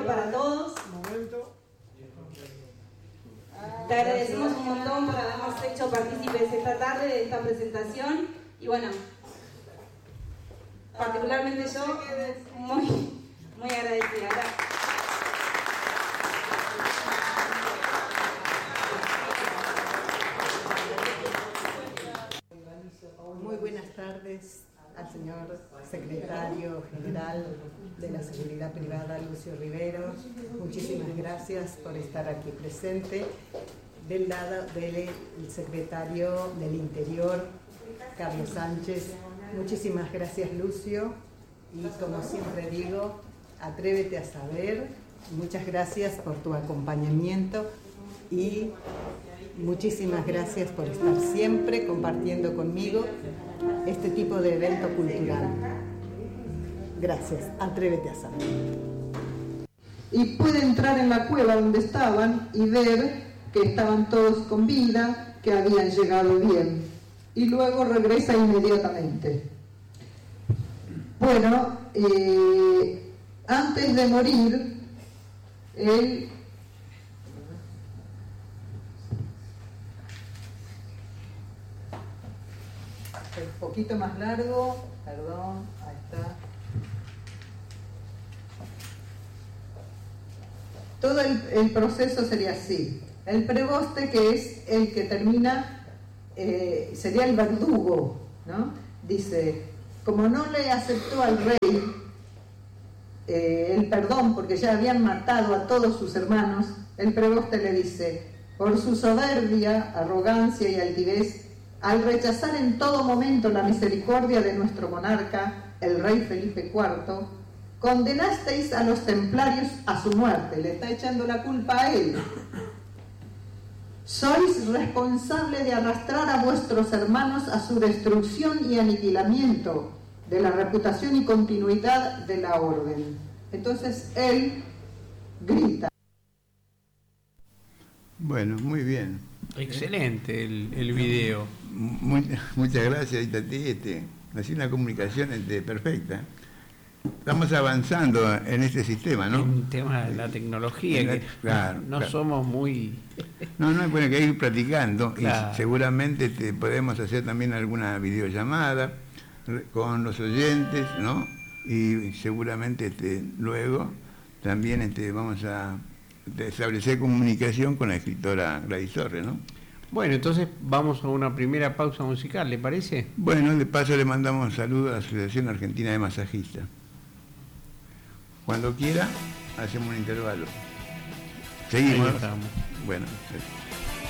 para todos. Te agradecemos un montón por habernos hecho partícipes esta tarde de esta presentación. Y bueno, particularmente yo, muy agradecida. Muy buenas tardes al señor secretario general de la Seguridad Privada, Lucio Rivero. Muchísimas gracias por estar aquí presente. Del lado del secretario del Interior, Carlos Sánchez. Muchísimas gracias, Lucio. Y como siempre digo, atrévete a saber. Muchas gracias por tu acompañamiento y muchísimas gracias por estar siempre compartiendo conmigo este tipo de evento cultural. Gracias, atrévete a saber. Y puede entrar en la cueva donde estaban y ver que estaban todos con vida, que habían llegado bien. Y luego regresa inmediatamente. Bueno, antes de morir, él un poquito más largo, perdón, ahí está. Todo el proceso sería así. El preboste, que es el que termina, sería el verdugo, ¿no? Dice, como no le aceptó al rey el perdón porque ya habían matado a todos sus hermanos, el preboste le dice, por su soberbia, arrogancia y altivez, al rechazar en todo momento la misericordia de nuestro monarca, el rey Felipe IV, condenasteis a los templarios a su muerte. Le está echando la culpa a él. Sois responsable de arrastrar a vuestros hermanos a su destrucción y aniquilamiento de la reputación y continuidad de la orden. Entonces él grita. Bueno, muy bien. Excelente el video. Muchas gracias, Itatí. Así una comunicación perfecta. Estamos avanzando en este sistema, ¿no? En tema de la tecnología, claro, no somos muy... No, es bueno que hay que ir practicando, claro. Y seguramente podemos hacer también alguna videollamada con los oyentes, ¿no? Y seguramente luego también vamos a establecer comunicación con la escritora Gladys Torres, ¿no? Bueno, entonces vamos a una primera pausa musical, ¿le parece? Bueno, de paso le mandamos saludos a la Asociación Argentina de Masajistas. Cuando quiera, hacemos un intervalo. Seguimos. Ahí estamos. Bueno.